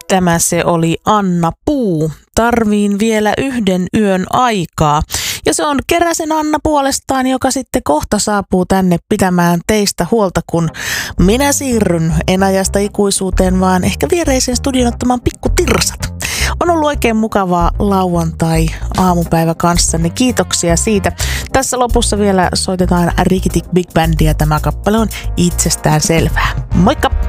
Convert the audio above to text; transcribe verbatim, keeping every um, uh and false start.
Tämä se oli Anna Puu. Tarviin vielä yhden yön aikaa. Ja se on Keräsen Anna puolestaan, joka sitten kohta saapuu tänne pitämään teistä huolta, kun minä siirryn en ajasta ikuisuuteen, vaan ehkä viereiseen studion ottamaan pikkutirsat. On ollut oikein mukavaa lauantai-aamupäivä kanssanne. Kiitoksia siitä. Tässä lopussa vielä soitetaan Rikitik Big Bandia. Tämä kappale on itsestään selvää. Moikka!